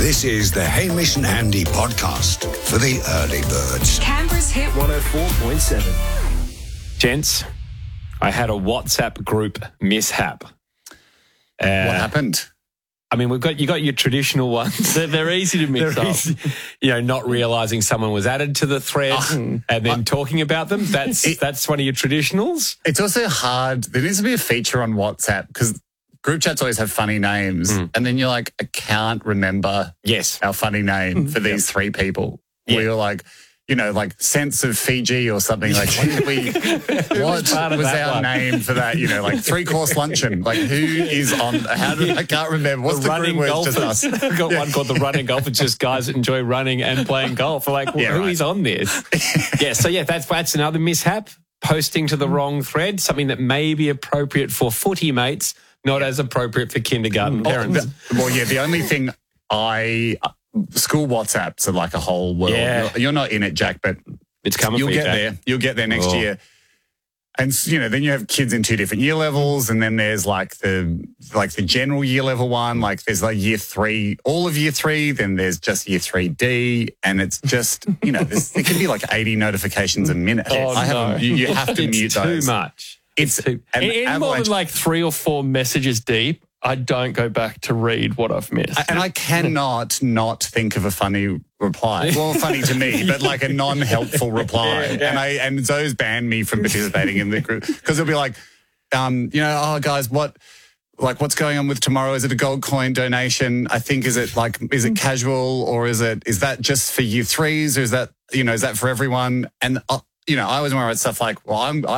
This is the Hamish and Andy podcast for the early birds. Canberra's Hit 104.7. Gents, I had a WhatsApp group mishap. What happened? I mean, you got your traditional ones. They're easy to mix up. Not realising someone was added to the thread and then talking about them. That's one of your traditionals. It's also hard. There needs to be a feature on WhatsApp because group chats always have funny names. And then you're like, I can't remember our funny name for these three people. Yeah. We're like, like Sense of Fiji or something. Like, what was our name for that? Like 3-course luncheon. Like, who is on? I can't remember. What's the running group golfers? Just us. We've got one called the running golf. It's just guys that enjoy running and playing golf. We're like, who is on this? That's another mishap. Posting to the wrong thread, something that may be appropriate for footy mates, not as appropriate for kindergarten parents. The only thing school WhatsApps are like a whole world. Yeah. You're not in it, Jack, but it's coming. You'll get there. You'll get there next year. And then you have kids in 2 different year levels, and then there's like the general year level one. Like there's like year 3, all of year 3. Then there's just year 3D, and it's just there can be like 80 notifications a minute. You have to mute those. Too much. It's more than like 3 or 4 messages deep. I don't go back to read what I've missed. And I cannot not think of a funny reply. Well, funny to me, but like a non-helpful reply. Yeah. And Zoe's banned me from participating in the group because it'll be like, guys, what's going on with tomorrow? Is it a gold coin donation? I think, is it casual, or is that just for year 3s? Or is that for everyone? And, I always want to write stuff like, well,